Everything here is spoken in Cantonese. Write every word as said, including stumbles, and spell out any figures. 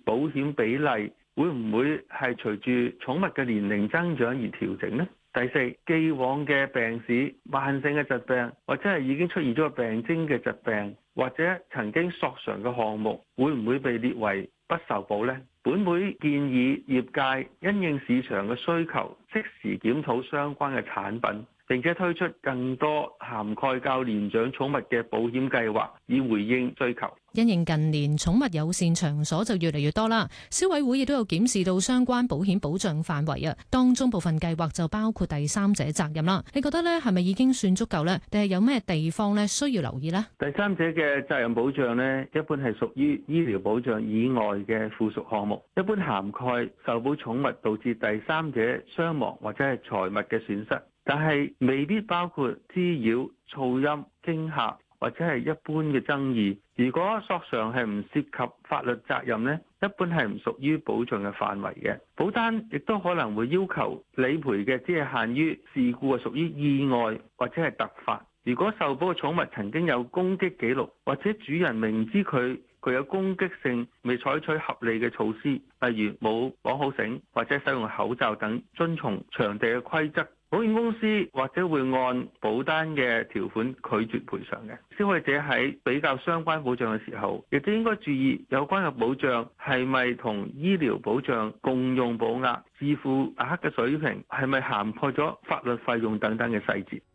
保險比例會唔會係隨住寵物嘅年齡增長而調整呢？第四，既往嘅病史、慢性嘅疾病，或者係已經出現咗個病徵嘅疾病，或者曾經索償嘅項目，會唔會被列為不受保呢？本會建議業界因應市場嘅需求，適時檢討相關嘅產品，並且推出更多涵蓋較年長寵物嘅保險計劃，以回應需求。 因應近年寵物友善場所就越嚟越多啦，消委會亦都有檢視到相關保險保障範圍啊，當中部分計劃就包括第三者責任啦。你覺得咧係咪已經算足夠呢？定係有咩地方咧需要留意呢？ 第三者嘅責任保障呢，一般係屬於醫療保障以外嘅附屬項目，一般涵蓋受保寵物導致第三者傷亡或者係財物嘅損失，但係未必包括滋擾、噪音、驚嚇或者係一般嘅爭議。如果索償係唔涉及法律責任呢，一般係唔屬於保障嘅範圍嘅。保單亦都可能會要求理賠嘅只係限於事故係屬於意外或者係突發。如果受保嘅寵物曾經有攻擊記錄，或者主人明知佢具有攻擊性，未採取合理嘅措施，例如冇綁好繩或者使用口罩等，遵從場地嘅規則，保險公司或者會按保單嘅條款拒絕賠償嘅。消費者喺比較相關保障嘅時候，亦都應該注意有關嘅保障係咪同醫療保障共用保額、自付額嘅水平係咪涵蓋咗法律費用等等嘅細節。